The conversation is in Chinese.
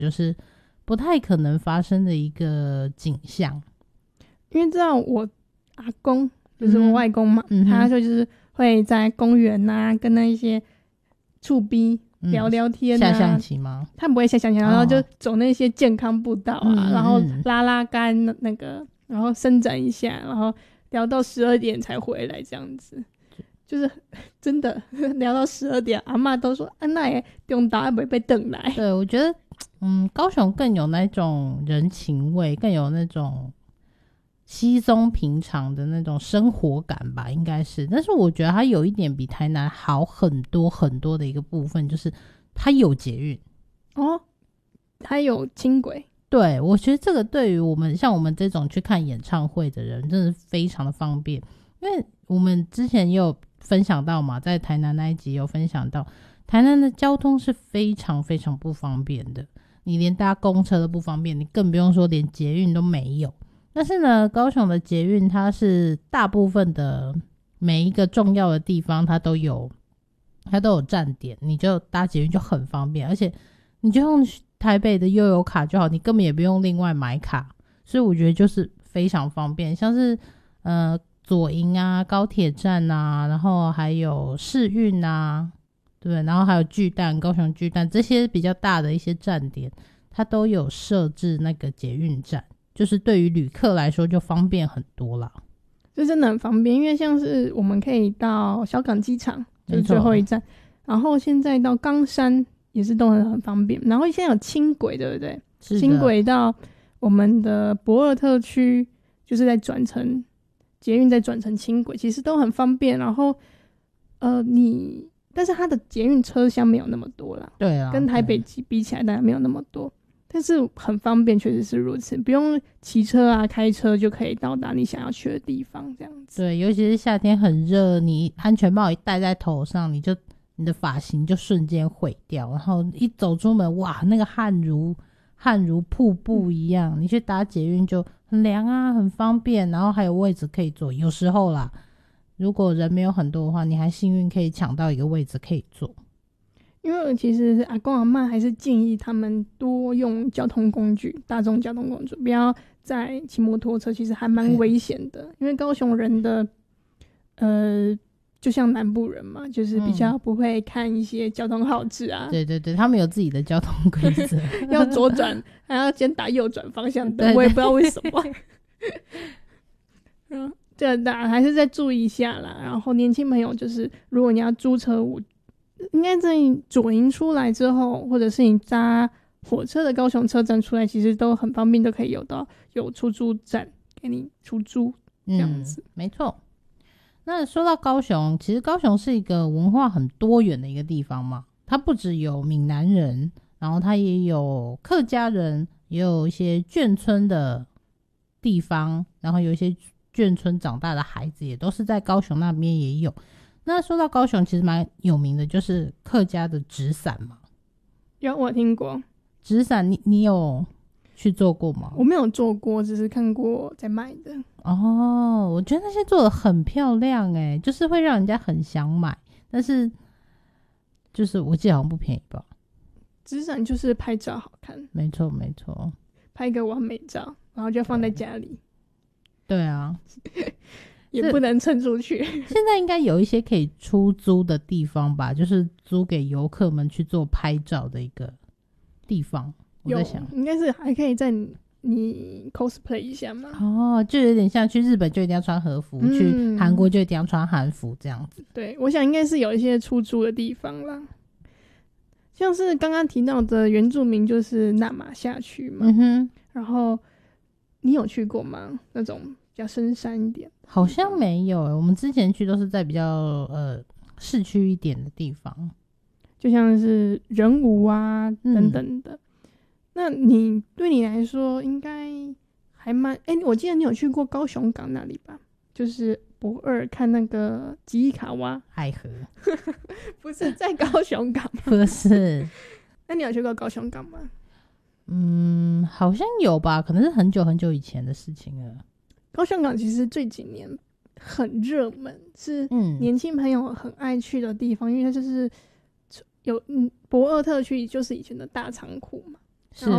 就是不太可能发生的一个景象。 因为知道我阿公就是我外公嘛，他就是会在公园啊跟那一些厝边聊聊天啊， 下象棋吗？ 他不会下象棋，然后就走那些健康步道啊，然后拉拉杆那个，然后伸展一下，然后聊到12点才回来，这样子，就是真的聊到12点，阿嬷都说那也中岛还不会被等来。 对，我觉得高雄更有那种人情味，更有那种稀松平常的那种生活感吧，应该是。但是我觉得它有一点比台南好很多很多的一个部分，就是它有捷运哦，它有轻轨。 对，我觉得这个对于我们像我们这种去看演唱会的人真的是非常的方便。因为我们之前也有分享到嘛，在台南那一集有分享到台南的交通是非常非常不方便的，你连搭公车都不方便，你更不用说连捷运都没有。但是呢，高雄的捷运它是大部分的每一个重要的地方它都有站点，你就搭捷运就很方便，而且你就用台北的悠游卡就好，你根本也不用另外买卡，所以我觉得就是非常方便。像是左营啊、高铁站啊，然后还有世运啊，对，然后还有巨蛋、高雄巨蛋这些比较大的一些站点，它都有设置那个捷运站，就是对于旅客来说就方便很多啦。 就真的很方便，因为像是我们可以到小港机场，就是最后一站，然后现在到冈山也是都很方便，然后现在有轻轨，对不对？轻轨到我们的駁二特区，就是在转乘捷运，再转乘轻轨，其实都很方便。然后但是它的捷运车厢没有那么多啦， 对啊， 跟台北比起来当然没有那么多，但是很方便，确实是如此，不用骑车啊开车就可以到达你想要去的地方，这样子。 对，尤其是夏天很热，你安全帽一戴在头上，你的发型就瞬间毁掉，然后一走出门，哇，那个汗如瀑布一样。你去搭捷运就很凉啊，很方便，然后还有位置可以坐。有时候啦，如果人没有很多的话，你还幸运可以抢到一个位置可以坐。 因为其实阿公阿嬷还是建议他们多用交通工具，大众交通工具，不要再骑摩托车，其实还蛮危险的。因为高雄人的就像南部人嘛，就是比较不会看一些交通号志啊。 对对对，他们有自己的交通规则， 要左转还要先打右转方向灯，我也不知道为什么。这大家还是再注意一下啦。然后年轻朋友就是，如果你要租车，我应该在左营出来之后，或者是你搭火车的高雄车站出来，其实都很方便，都可以有出租站给你出租这样子。 没错。那说到高雄，其实高雄是一个文化很多元的一个地方嘛，它不只有闽南人，然后它也有客家人，也有一些眷村的地方，然后有一些眷村长大的孩子也都是在高雄那边也有。那说到高雄其实蛮有名的就是客家的纸伞嘛。 有，我听过纸伞，你有去做过吗？ 我没有做过，只是看过在卖的。 哦，我觉得那些做的很漂亮耶，就是会让人家很想买，但是就是我记得好像不便宜吧。 纸伞就是拍照好看， 没错没错， 拍一个完美照，然后就放在家里。 对啊， 也不能撑出去。 现在应该有一些可以出租的地方吧，就是租给游客们去做拍照的一个地方。我在想应该是还可以在你 cosplay 一下嘛。 哦，就有点像去日本就一定要穿和服，去韩国就一定要穿韩服这样子。 对，我想应该是有一些出租的地方啦，像是刚刚提到的原住民就是那马夏区嘛。然后你有去过吗？那种比较深山一点？ 好像没有我们之前去都是在比较市区一点的地方， 就像是仁武啊等等的。那对你来说应该还蛮我记得你有去过高雄港那里吧？就是駁二看那个吉伊卡哇海河。 不是在高雄港吗？ 不是。 那你有去过高雄港吗？ 好像有吧，可能是很久很久以前的事情了。 高雄港其实这几年很热门，是年轻朋友很爱去的地方，因为它就是有駁二特区就是以前的大仓库嘛。 是